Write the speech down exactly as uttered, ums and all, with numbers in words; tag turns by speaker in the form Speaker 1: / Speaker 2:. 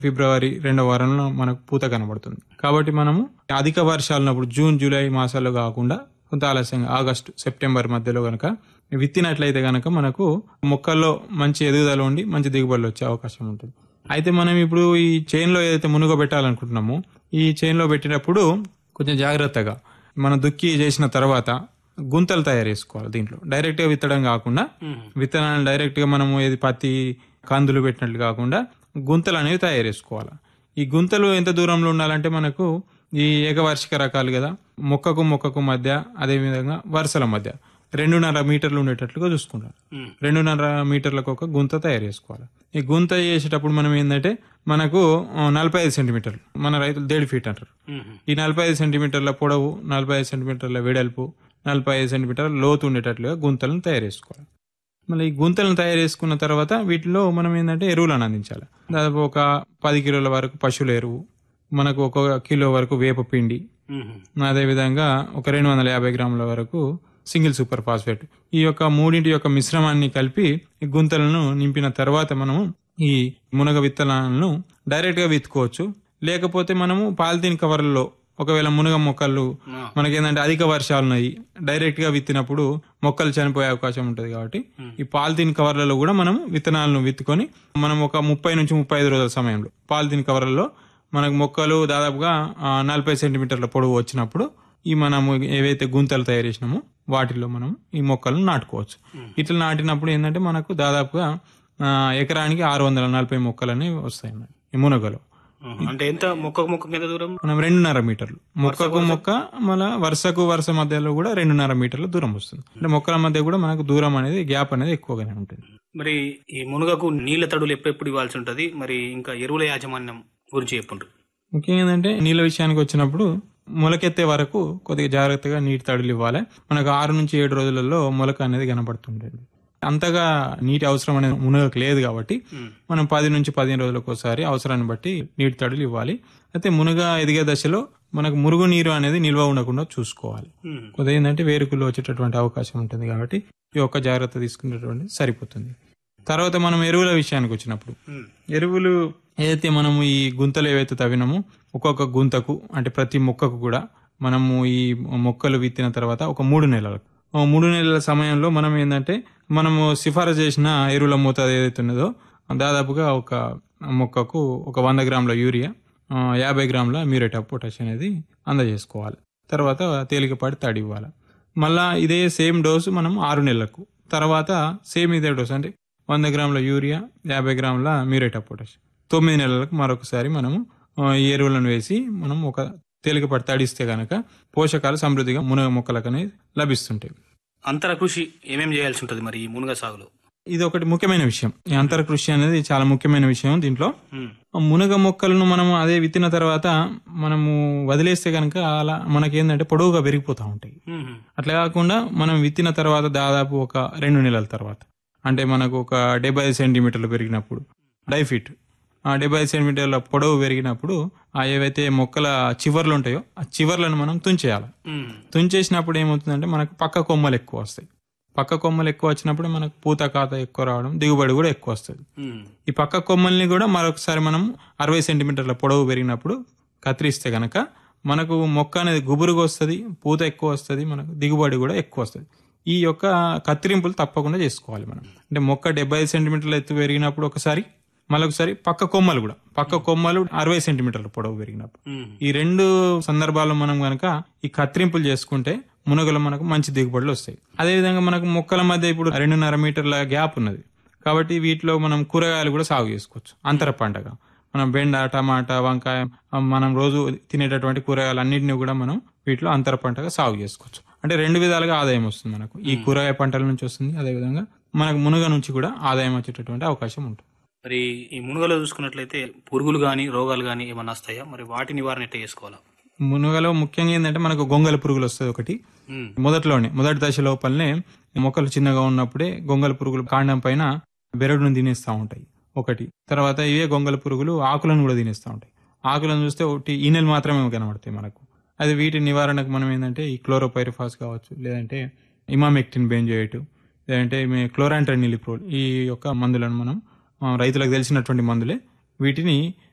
Speaker 1: ఫిబ్రవరి రెండవ వారంలో మనకు పూత కనబడుతుంది. కాబట్టి మనము అధిక వర్షాలు ఉన్నప్పుడు జూన్ జూలై మాసాల్లో కాకుండా కొంత ఆలస్యంగా ఆగస్టు సెప్టెంబర్ మధ్యలో కనుక విత్తినట్లయితే కనుక మనకు మొక్కల్లో మంచి ఎదుగుదల ఉండి మంచి దిగుబడులు వచ్చే అవకాశం ఉంటుంది. అయితే మనం ఇప్పుడు ఈ చైన్లో ఏదైతే మునుగ పెట్టాలనుకుంటున్నామో ఈ చైన్లో పెట్టినప్పుడు కొంచెం జాగ్రత్తగా మనం దుక్కి చేసిన తర్వాత గుంతలు తయారు చేసుకోవాలి. దీంట్లో డైరెక్ట్ గా విత్తడం కాకుండా విత్తనాలు డైరెక్ట్ గా మనము ఏది పత్తి కందులు పెట్టినట్లు కాకుండా గుంతలు అనేవి తయారు చేసుకోవాలి. ఈ గుంతలు ఎంత దూరంలో ఉండాలంటే మనకు ఈ ఏకవార్షిక రకాలు కదా, మొక్కకు మొక్కకు మధ్య అదే విధంగా వరుసల మధ్య రెండున్నర మీటర్లు ఉండేటట్లుగా చూసుకుంటారు. రెండున్నర మీటర్లకు ఒక గుంత తయారు చేసుకోవాలి. ఈ గుంత చేసేటప్పుడు మనం ఏంటంటే మనకు నలభై ఐదు సెంటీమీటర్లు, మన రైతులు దేడు ఫీట్ అంటారు. ఈ నలభై ఐదు సెంటీమీటర్ల పొడవు, నలభై ఐదు సెంటీమీటర్ల వెడల్పు, నలభై ఐదు సెంటీమీటర్ల లోతు ఉండేటట్లుగా గుంతలను తయారు చేసుకోవాలి. మళ్ళీ ఈ గుంతలను తయారు చేసుకున్న తర్వాత వీటిలో మనం ఏంటంటే ఎరువులను అందించాలి. దాదాపు ఒక పది కిలోల వరకు పశువుల ఎరువు, మనకు ఒక కిలో వరకు వేప పిండి, అదేవిధంగా ఒక రెండు వందల యాభై గ్రాముల వరకు సింగిల్ సూపర్ ఫాస్ఫేట్. ఈ యొక్క మూడింటి యొక్క మిశ్రమాన్ని కలిపి ఈ గుంతలను నింపిన తర్వాత మనము ఈ మునగ విత్తనాలను డైరెక్ట్ గా విత్తుకోవచ్చు. లేకపోతే మనము పాలిథిన్ కవర్లలో ఒకవేళ మునగ మొక్కలు మనకేంటంటే అధిక వర్షాలు ఉన్నాయి, డైరెక్ట్ గా విత్తినప్పుడు మొక్కలు చనిపోయే అవకాశం ఉంటుంది. కాబట్టి ఈ పాలిథిన్ కవర్లలో కూడా మనం విత్తనాలను విత్తుకొని మనం ఒక ముప్పై నుంచి ముప్పై ఐదు రోజుల సమయంలో పాలిథిన్ కవర్లలో మనకు మొక్కలు దాదాపుగా నలభై సెంటీమీటర్ల పొడవు వచ్చినప్పుడు ఈ మనము ఏవైతే గుంతలు తయారు చేసినామో వాటిలో మనం ఈ మొక్కలను నాటుకోవచ్చు. ఇట్లా నాటినప్పుడు ఏంటంటే మనకు దాదాపుగా ఎకరానికి ఆరు వందల నలభై మొక్కలు అనేవి వస్తాయి ఈ మునగలో.
Speaker 2: అంటే ఎంత మొక్కకు మొక్క ఎంత దూరం?
Speaker 1: మనం రెండున్నర మీటర్లు మొక్కకు మొక్క, మళ్ళీ వరుసకు వరుస మధ్యలో కూడా రెండున్నర మీటర్ల దూరం వస్తుంది. అంటే మొక్కల మధ్య కూడా మనకు దూరం అనేది గ్యాప్ అనేది ఎక్కువగానే ఉంటుంది.
Speaker 2: మరి ఈ మునగకు నీళ్ల తడులు ఎప్పుడెప్పుడు ఇవ్వాల్సి ఉంటుంది? మరి ఇంకా ఎరువుల యాజమాన్యం గురించి చెప్పండి.
Speaker 1: ముఖ్యంగా ఏంటంటే నీళ్ళ విషయానికి వచ్చినప్పుడు మొలకెత్తే వరకు కొద్దిగా జాగ్రత్తగా నీటి తడులు ఇవ్వాలి. మనకు ఆరు నుంచి ఏడు రోజులలో మొలక అనేది కనబడుతుంటుంది. అంతగా నీటి అవసరం అనేది మునగకు లేదు కాబట్టి మనం పది నుంచి పదిహేను రోజులకు ఒకసారి అవసరాన్ని బట్టి నీటి తడులు ఇవ్వాలి. అయితే మునగ ఎదిగే దశలో మనకు మురుగు నీరు అనేది నిల్వ ఉండకుండా చూసుకోవాలి. కొద్దిగా ఏంటంటే వేరుకులు వచ్చేటటువంటి అవకాశం ఉంటుంది. కాబట్టి ఈ ఒక్క జాగ్రత్త తీసుకునేటువంటి సరిపోతుంది. తర్వాత మనం ఎరువుల విషయానికి వచ్చినప్పుడు ఎరువులు ఏదైతే మనము ఈ గుంతలు ఏవైతే తవ్వినామో ఒక్కొక్క గుంతకు అంటే ప్రతి మొక్కకు కూడా మనము ఈ మొక్కలు విత్తిన తర్వాత ఒక మూడు నెలలకు మూడు నెలల సమయంలో మనం ఏంటంటే మనము సిఫారసు చేసిన ఎరువుల మోతాదు ఏదైతే ఉన్నదో దాదాపుగా ఒక మొక్కకు ఒక వంద గ్రాముల యూరియా, యాభై గ్రాముల మ్యూరేట్ ఆఫ్ పొటాష్ అనేది అందజేసుకోవాలి. తర్వాత తేలికపాటి తడి ఇవ్వాలి. మళ్ళా ఇదే సేమ్ డోసు మనం ఆరు నెలలకు తర్వాత సేమ్ ఇదే డోసు అంటే వంద గ్రాముల యూరియా, యాభై గ్రాముల మ్యూరేట్ ఆఫ్ పొటాష్ తొమ్మిది నెలలకు మరొకసారి మనము ఈ ఎరువులను వేసి మనం ఒక తేలికపాటి తడిస్తే గనక పోషకాలు సమృద్ధిగా మునగ మొక్కలకు అనేది లభిస్తుంటాయి.
Speaker 2: అంతర కృషి ఏమేమి చేయాల్సి ఉంటుంది మరి ఈ మునగ సాగులో?
Speaker 1: ఇది ఒకటి ముఖ్యమైన విషయం. ఈ అంతర కృషి అనేది చాలా ముఖ్యమైన విషయం. దీంట్లో మునగ మొక్కలను మనము అదే విత్తిన తర్వాత మనము వదిలేస్తే గనక అలా మనకేంటంటే పొడవుగా పెరిగిపోతూ ఉంటాయి. అట్లా కాకుండా మనం విత్తిన తర్వాత దాదాపు ఒక రెండు నెలల తర్వాత అంటే మనకు ఒక డెబ్బై ఐదు సెంటీమీటర్లు పెరిగినప్పుడు డైఫిట్ ఆ డెబ్బై ఐదు సెంటీమీటర్ల పొడవు పెరిగినప్పుడు ఆ ఏవైతే మొక్కల చివర్లు ఉంటాయో ఆ చివర్లను మనం తుంచేయాలి. తుంచేసినప్పుడు ఏమవుతుందంటే మనకు పక్క కొమ్మలు ఎక్కువ వస్తాయి. పక్క కొమ్మలు ఎక్కువ వచ్చినప్పుడు మనకు పూత కాత ఎక్కువ రావడం, దిగుబడి కూడా ఎక్కువ వస్తుంది. ఈ పక్క కొమ్మల్ని కూడా మరొకసారి మనం అరవై సెంటీమీటర్ల పొడవు పెరిగినప్పుడు కత్తిరిస్తే గనక మనకు మొక్క అనేది గుబురుగా వస్తుంది, పూత ఎక్కువ వస్తుంది, మనకు దిగుబడి కూడా ఎక్కువ వస్తుంది. ఈ యొక్క కత్తిరింపులు తప్పకుండా చేసుకోవాలి మనం. అంటే మొక్క డెబ్బై ఐదు సెంటీమీటర్ల ఎత్తు పెరిగినప్పుడు ఒకసారి, మళ్ళొకసారి పక్క కొమ్మలు కూడా పక్క కొమ్మలు అరవై సెంటీమీటర్ల పొడవు పెరిగినప్పుడు ఈ రెండు సందర్భాల్లో మనం గనక ఈ కత్తిరింపులు చేసుకుంటే మునగలు మనకు మంచి దిగుబడులు వస్తాయి. అదేవిధంగా మనకు మొక్కల మధ్య ఇప్పుడు రెండున్నర మీటర్ల గ్యాప్ ఉన్నది కాబట్టి వీటిలో మనం కూరగాయలు కూడా సాగు చేసుకోవచ్చు. అంతర పంటగా మనం బెండ, టమాటా, వంకాయ మనం రోజు తినేటటువంటి కూరగాయలు అన్నింటినీ కూడా మనం వీటిలో అంతర పంటగా సాగు చేసుకోవచ్చు. అంటే రెండు విధాలుగా ఆదాయం వస్తుంది మనకు. ఈ కూరగాయ పంటల నుంచి వస్తుంది, అదేవిధంగా మనకు మునగ నుంచి కూడా ఆదాయం వచ్చేటటువంటి అవకాశం ఉంటుంది.
Speaker 2: మరి ఈ మునగలో చూసుకున్నట్లయితే పురుగులు గాని రోగాలు గాని ఏమన్నా వస్తాయా? మరి వాటి నివారణ ఎట్లా చేసుకోవాలా?
Speaker 1: మునగలో ముఖ్యంగా ఏంటంటే మనకు గొంగల పురుగులు వస్తుంది ఒకటి. మొదట్లోనే మొదటి దశ లోపలనే మొక్కలు చిన్నగా ఉన్నప్పుడే గొంగల పురుగులు కాండం పైన బెరడును తినేస్తూ ఉంటాయి ఒకటి. తర్వాత ఇవే గొంగల పురుగులు ఆకులను కూడా తినేస్తూ ఉంటాయి. ఆకులను చూస్తే ఒకటి ఈనెలు మాత్రమే కనబడతాయి మనకు. అది వీటి నివారణకు మనం ఏంటంటే ఈ క్లోరోపైరిఫాస్ కావచ్చు, లేదంటే ఇమామెక్టిన్ బెంజోయేట్, లేదంటే క్లోరాంట్రనిలిప్రోల్ ఈ యొక్క మందులను మనం రైతులకు తెలిసినటువంటి మందులే వీటిని